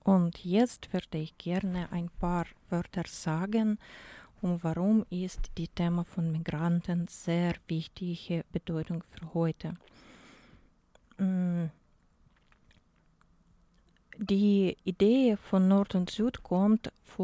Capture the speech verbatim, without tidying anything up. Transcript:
Und jetzt würde ich gerne ein paar Wörter sagen, um warum ist die Thema von Migranten sehr wichtige Bedeutung für heute. Die Idee von Nord und Süd kommt